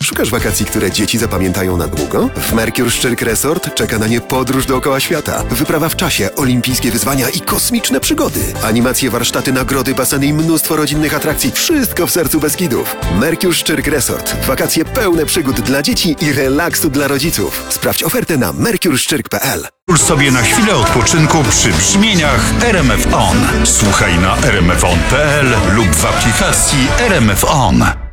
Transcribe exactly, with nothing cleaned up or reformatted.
Szukasz wakacji, które dzieci zapamiętają na długo? W Mercure Szczyrk Resort czeka na nie podróż dookoła świata, wyprawa w czasie, olimpijskie wyzwania i kosmiczne przygody. Animacje, warsztaty, nagrody, baseny i mnóstwo rodzinnych atrakcji. Wszystko w sercu Beskidów. Mercure Szczyrk Resort. Wakacje pełne przygód dla dzieci i relaksu dla rodziców. Sprawdź ofertę na mercure szczyrk kropka p l. Pozwól sobie na chwilę odpoczynku przy brzmieniach R M F On. Słuchaj na r m f on kropka p l lub w aplikacji R M F On.